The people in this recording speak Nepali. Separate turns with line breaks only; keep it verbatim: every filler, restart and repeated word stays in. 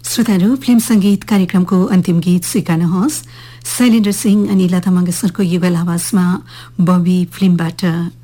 श्रोताहरू, फिल्म संगीत कार्यक्रमको अन्तिम गीत स्वीकार्नुहोस्। शैलेन्द्र सिंह अनि लता मंगेशकरको युगल आवाजमा बबी फिल्मबाट